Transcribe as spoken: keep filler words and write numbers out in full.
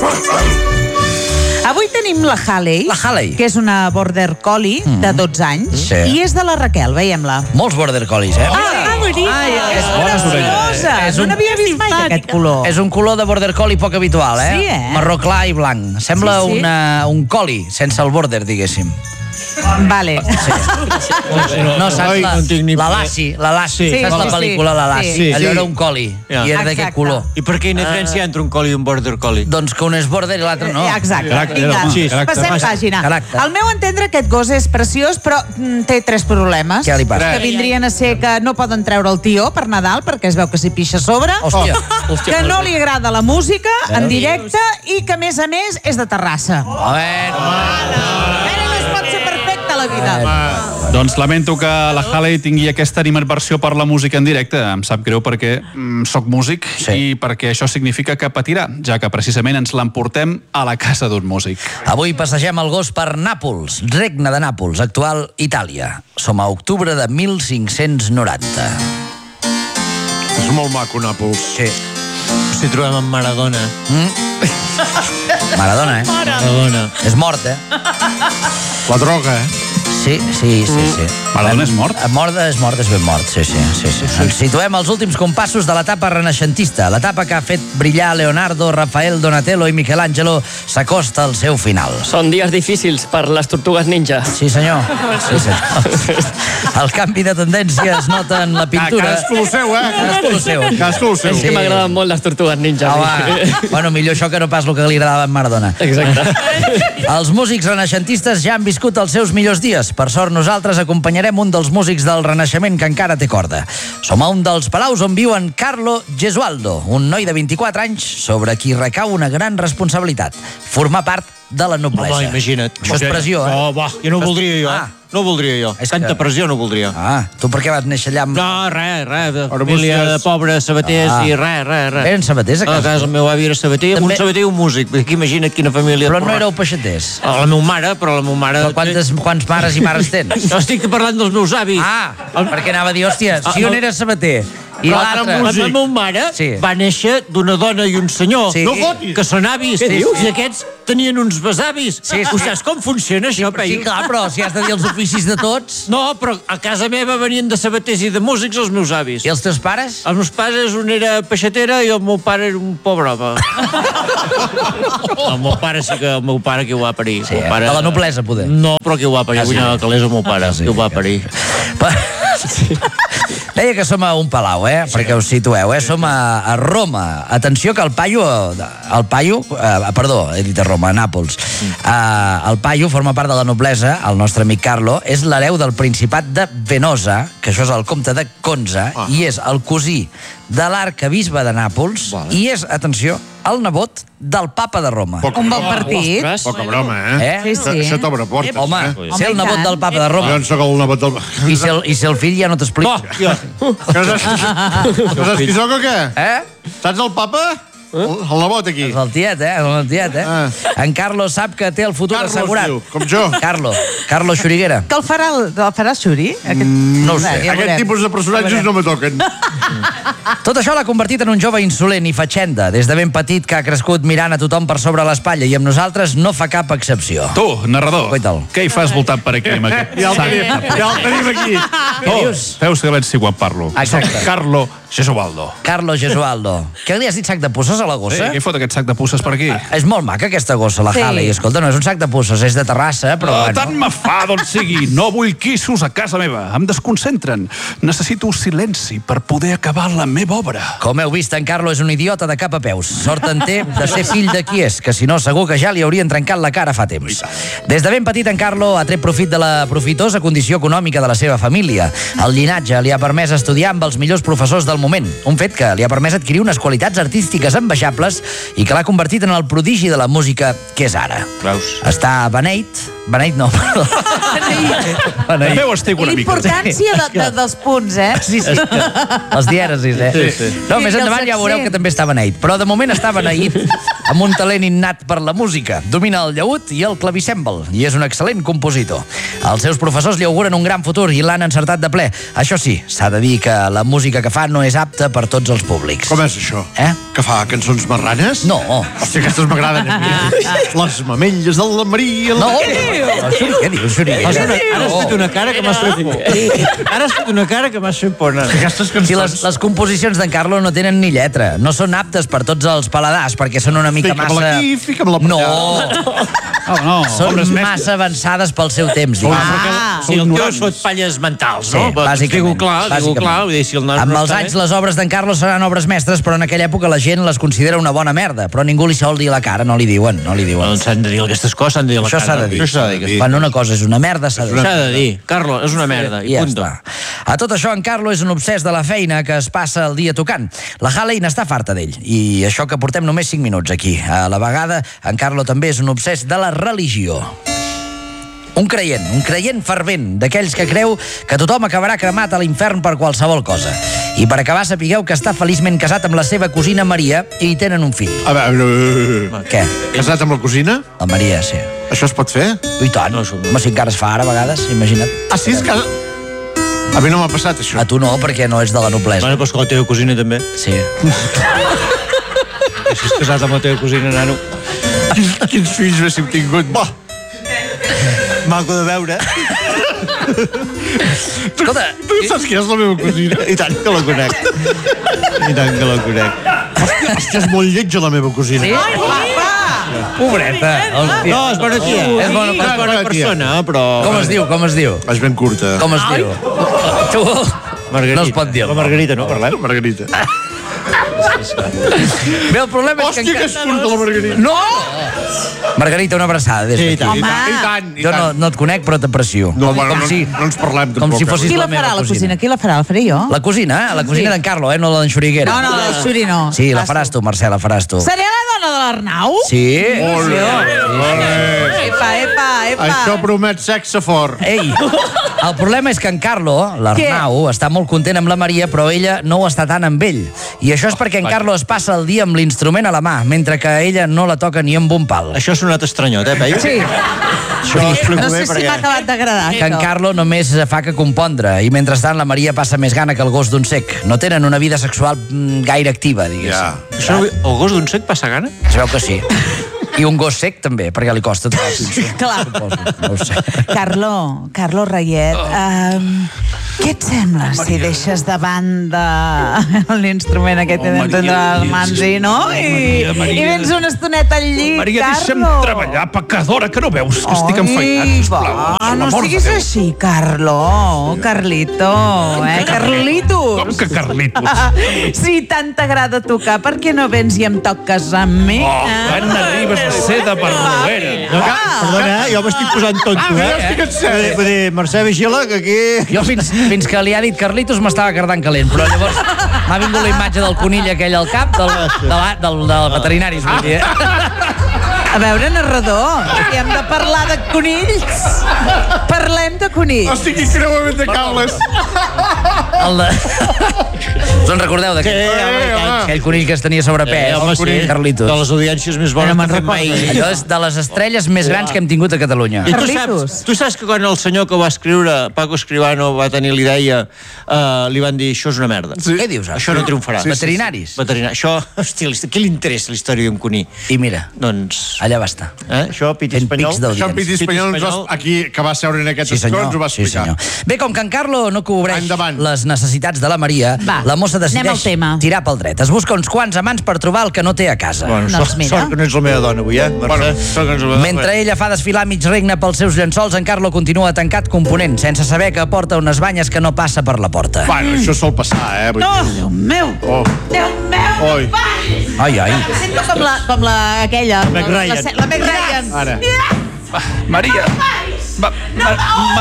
Avui tenim la Haley, La Haley. que és una border collie mm. de dotze anys, Sí. i és de la Raquel, veiem-la. Molts border collies, eh? Ah, bonica! Ai, és bones preciosa! És No un- n'havia vist mai aquest color. És un color de border collie poc habitual, eh? Sí, eh? Marró clar i blanc. Sembla Sí, sí. Una, un collie, sense el border, diguéssim. Vale. No saps Ai, la, no en tinc ni- la Lassie, la Lassie, Sí, saps sí, la sí. pel·lícula La Lassie? Sí. Allò Sí. era un collie, Ja. i era d'aquest Exacte. color. I per quina diferència hi ha entre un collie i un border collie? Doncs que un és border i l'altre no. Exacte. Caràcter, Vinga, home, caràcter. passem pàgina. Caràcter. Al meu entendre, aquest gos és preciós, però mm, té tres problemes. Què li passa? Que vindrien a ser que no poden treure el tió per Nadal, perquè es veu que s'hi pixa a sobre. Hòstia. Que no li agrada la música en directe i que, a més a més, és de Terrassa. A veure, Ara no es pot ser perfecta la vida. Doncs lamento que la Haley tingui aquesta animadversió per la música en directe. Em sap greu perquè mm, soc músic Sí. i perquè això significa que patirà, ja que precisament ens l'emportem a la casa d'un músic. avui passegem el gos per Nàpols, regne de Nàpols, actual Itàlia. Som a octubre de mil cinc-cents noranta. És molt maco, Nàpols. Sí. S'hi trobem amb Maradona. Maradona, eh? Maradona. És mort, eh? La droga, eh? Sí, sí, sí, sí. Maradona és mort? Mort és mort, és ben mort, sí, sí, sí, sí. Ens situem als últims compassos de l'etapa renaixentista. L'etapa que ha fet brillar Leonardo, Rafael, Donatello i Michelangelo s'acosta al seu final. Són dies difícils per les tortugues ninja. Sí, senyor. Sí, senyor. El canvi de tendència es nota en la pintura. Cadascú el seu, eh? Cadascú el seu. Cadascú el seu. És que m'agraden molt les tortugues ninja. a mi. Home, bueno, millor això que no pas el que li agradava a en Maradona. Exacte. Els músics renaixentistes ja han viscut els seus millors dies. Per sort, nosaltres acompanyarem un dels músics del Renaixement que encara té corda. Som a un dels palaus on viu en Carlo Gesualdo, un noi de vint-i-quatre anys sobre qui recau una gran responsabilitat: formar part de la noblesa. Home, imagina't. Això és pressió, eh? Oh, va, jo no ho voldria jo. Ah. No ho voldria jo. És Tanta que- pressió no ho voldria. Ah, tu per què vas néixer allà amb... No, res, res. De Ara família busques- de pobres sabaters Ah. i res, res, res. Eren sabaters, a A casa? casa el meu avi era sabater, També- un sabater i un músic. Aquí imagina't quina família. Però de no porra. éreu peixaters. Ah, La meva mare, però la meva mare... Però quantes, quants pares i mares tens? No estic parlant dels meus avis. Ah, perquè anava a dir, hòstia, si un era sabater i L'altre l'altre... músic. La meva mare Sí. va néixer d'una dona i un senyor. Sí. No fotis. Que són avis. Què dius? I aquests tenien uns besavis. Sí, sí. Ho saps com funciona això, Sí, Peyu? clar, però si has de dir els oficis de tots... No, però a casa meva venien de sabaters i de músics els meus avis. I els teus pares? Els meus pares, un era peixatera i el meu pare era un pobre home. El meu pare sí que... El meu pare que ho va parir. Sí, El meu pare... de la noblesa, poder. No, però que ho va parir. Ah, sí. Vull anar a Calés el meu pare, Ah, sí. que ho va parir. Pa- Deia que som a un palau, eh? Perquè us situeu, eh? Som a, a Roma. Atenció que el paio... El paio... Eh, perdó, he dit a Roma, a Nàpols. Eh, el paio forma part de la noblesa, el nostre amic Carlo, és l'hereu del Principat de Venosa, que això és el comte de Conza, Ah. i és el cosí de l'arcabisbe de Nàpols, Vale. i és, atenció, el nebot del papa de Roma. Un bon partit. Ostres. Poca broma, eh? Eh? Sí, sí. Això t'obre portes. Home, eh? ser el Home, i nebot tant. del papa de Roma. Jo en soc el nebot del... I si el, i si el fill ja no t'explico. No, jo. Que saps, que saps qui sóc o què? Eh? Saps el papa? El, el nebot aquí. És el tiet, eh? És el tiet, eh? Ah. En Carlo sap que té el futur Carlos, assegurat. diu, com jo. Carlo. Carlo Xuriguera. Que el farà, el, el farà Xuri? Aquest... No ho sé. Ja Aquest veurem. tipus de personatges no me toquen. Tot això l'ha convertit en un jove insolent i fatxenda. Des de ben petit que ha crescut mirant a tothom per sobre l'espatlla i amb nosaltres no fa cap excepció. Tu, narrador, Guaitau. què hi fas voltant per aquí amb aquest Ja el sac? tenim, ja el tenim aquí. Tu, veus que veig si quan parlo. Exacte. Soc Carlo Gesualdo. Carlo Gesualdo. Què li has dit, sac de pusses a la Sí, gossa? què hi fot aquest sac de puces per aquí? És molt maca aquesta gossa, la Sí. Haley. Escolta, no és un sac de pusses, és de Terrassa, però... Oh, bueno. tant me fa, doncs sigui. No vull quissos a casa meva. Em desconcentren. Necessito silenci per poder acabar la meva obra. Com heu vist, en Carlo és un idiota de cap a peus. Sort en té de ser fill de qui és, que si no segur que ja li haurien trencat la cara fa temps. Des de ben petit, en Carlo ha tret profit de la profitosa condició econòmica de la seva família. El llinatge li ha permès estudiar amb els millors professors del moment, un fet que li ha permès adquirir unes qualitats artístiques envejables i que l'ha convertit en el prodigi de la música que és ara. Veus? Està beneit, Beneït no, perdó. Beneït. Feu estic una mica. L'importància de, de, dels punts, eh? Sí, sí. Els dièresis, eh? Sí, sí. No, Sí, més i endavant els ja veureu que accents. també està beneït. Però de moment està beneït amb un talent innat per la música. Domina el llaüt i el clavicèmbal i és un excel·lent compositor. Els seus professors li auguren un gran futur i l'han encertat de ple. Això sí, s'ha de dir que la música que fa no és apta per tots els públics. Com és això? Eh? Que fa cançons marranes? No. Hòstia, aquestes m'agraden a mi. Les mamelles de la Maria... No, La... no, no, què dius, Xuriguera? Has una, ara has fet una cara que m'has fet por. Ara has fet una cara que m'has fet por. Aquestes cançons... Si les, les composicions d'en Carlo no tenen ni lletra, no són aptes per tots els paladars, perquè són una mica Fica'm-la massa... aquí, fica'm-la per No, allà. Oh, no, són obres mestres. massa avançades pel seu temps, diguem. Ah, Si el tio es fot palles mentals, Sí, no? bàsicament. Digo clar, digo bàsicament. clar. Vull dir, si el nen Amb no els està anys bé- les obres d'en Carlos seran obres mestres, però en aquella època la gent les considera una bona merda, però ningú li sol dir la cara, no li diuen, no li diuen. Doncs s'han de dir aquestes coses, s'han de dir a la Això s'ha cara. de dir. Això s'ha de dir. Quan una cosa és una merda, s'ha de dir. S'ha de dir. Carlo, és una merda. I I ja punto. està. A tot això, en Carlo és un obsès de la feina que es passa el dia tocant. La Halle n'està farta d'ell. I això que portem només cinc minuts aquí. A la vegada, en Carlo també és un obsès de la religió. Un creient, un creient fervent, d'aquells que creu que tothom acabarà cremat a l'infern per qualsevol cosa. I per acabar, sapigueu que està feliçment casat amb la seva cosina Maria i hi tenen un fill. A veure... Què? Casat amb la cosina? La Maria, sí. Això es pot fer? I tant. No, això no. Home, si encara es fa ara, a vegades, imagina't. Ah, sí, es casa... A mi no m'ha passat, això. A tu no, perquè no és de la noblesa. Bueno, doncs que la teva cosina també. Sí. Si és casat amb la teva cosina, nano. Quins, quins fills haguéssim tingut? Bah! Maco de veure. Escolta, Tu saps qui és la meva cosina? I tant que la conec. I tant que la conec. Hòstia, hòstia, és molt lletja la meva cosina. Sí? Ai, papa! Pobreta. Hòstia. No, és bona tia. És bona És bona persona. persona, però... Com es diu, com es diu? És ben curta. Com es diu? Tu? Margarita. No es pot dir. La Margarita, no parlem? Margarita. Bé, el problema és que... Hòstia, que és curta la Margarita. No! Margarita, una abraçada. Des Sí, i d'aquí. tant. Home. I tant, i Jo no, tant. no et conec, però t'aprecio. No, bueno, com no, si, no ens parlem com tampoc. si fossis Qui la la meva farà, la cosina. cosina? Qui la farà? La faré jo? La cosina, eh? La cosina Sí. d'en Carlo, eh? No la d'en Xuriguera. No, no, la Xuri no. Sí, la faràs tu, Mercè, la faràs tu. Seré la dona de l'Arnau? Sí? Epa, epa, epa. Això promet sexe fort. Ei, el problema és que en Carlo, l'Arnau, està molt content amb la Maria, però ella no ho està tant amb ell. I això és perquè en Carlo es passa el dia amb l'instrument a la mà, mentre que ella no la toca ni amb un pal. Això ha sonat estranyot, eh, Peyu? Sí. Això ho explico No bé sé si perquè... m'ha acabat d'agradar, Que en això. Carlo només fa que compondre i mentrestant la Maria passa més gana que el gos d'un cec. No tenen una vida sexual mm, gaire activa, diguéssim. Ja. Això, el gos d'un sec passa gana? Es veu que sí. I un gos sec també, perquè li costa tot. Clar. Suposo, no ho sé. Carlo, Carlo Rayet, um, què et sembla si deixes de banda l'instrument aquest que Oh, tenen Maria, el Manzi, no? I, Maria, Maria. I vens una estoneta al llit, Maria, deixa'm Carlo. treballar, pecadora, que no veus que estic Ai, enfeinat, sisplau. va, Per no l'amor de siguis Déu. així, Carlo. Carlito, eh? Carlitos. Com que Carlitos? Si tant t'agrada tocar, per què no vens i em toques amb mi? Oh, eh? Anna Ribes de seda per Noguera. No, que, perdona, eh? Jo m'estic posant tonto, eh? jo estic en sèrio. Vull dir- Vull dir, Mercè, vigila, que aquí... Jo fins, fins que li ha dit Carlitos m'estava cardant calent, però llavors m'ha vingut la imatge del conill aquell al cap, del, de la, del, del veterinari, vull dir, eh? A veure, narrador, si hem de parlar de conills, parlem de conills. Hosti, quin creuament de cables. El de... Us en recordeu d'aquell Sí, home, i tant. aquell conill que es tenia sobrepès? Eh, home, el conill sí. Carlitos. De les audiències més bones Però me'n que hem fet mai. recordo. Allò és de les estrelles més grans que hem tingut a Catalunya. I tu Carlitos. saps, tu saps que quan el senyor que ho va escriure, Paco Escribano, va tenir l'idea, uh, li van dir, això és una merda. Sí. Què dius? ara? Això no triomfarà. Sí, Veterinaris. Veterinari. Això, hòstia, la histò- què li interessa la història d'un coní? I mira, Doncs, allà va estar. eh, això, pit Fent espanyol. pics d'audiència. Això en Piti Espanyol, ens va- aquí, que va seure en aquests Sí, senyor. escons, ho va Sí, explicar. senyor. Bé, com que en Carlo no cobreix Endavant. les necessitats de la Maria, Va, la mossa anem decideix al tema. tirar pel dret. Es busca uns quants amants per trobar el que no té a casa. Bueno, Doncs sort, mira. sort que no ets la meva dona avui, eh? Mercè? Bueno, sort que no ets la meva dona. Mentre ella fa desfilar mig regne pels seus llençols, en Carlo continua tancat component, sense saber que porta unes banyes que no passa per la porta. Bueno, això sol passar, eh? Vull No, dir- Déu meu! Oh. Déu meu! Oi. Ai, ai. Em sento com la, com la aquella. Meg la- Ryan. La, la Meg Ryan. Ara. Maria, va, ma,